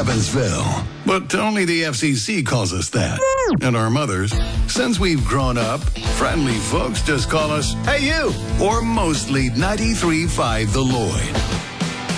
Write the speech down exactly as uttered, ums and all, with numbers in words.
Evansville. But only the F C C calls us that. And our mothers, since we've grown up, friendly folks just call us, "Hey you," or mostly ninety-three point five The Lloyd.